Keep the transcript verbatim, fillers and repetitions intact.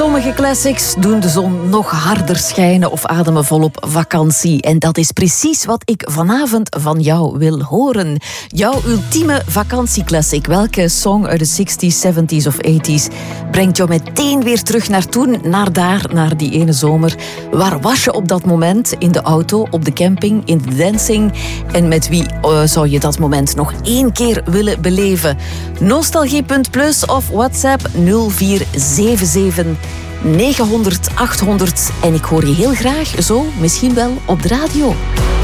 Sommige classics doen de zon nog harder schijnen of ademen volop vakantie. En dat is precies wat ik vanavond van jou wil horen. Jouw ultieme vakantieclassic. Welke song uit de zestig's, zeventig's of tachtig's brengt jou meteen weer terug naar toen, naar daar, naar die ene zomer? Waar was je op dat moment? In de auto, op de camping, in de dancing? En met wie uh, zou je dat moment nog één keer willen beleven? Nostalgie punt plus of WhatsApp nul vier zeven zeven negenhonderd achthonderd. En ik hoor je heel graag zo, misschien wel op de radio.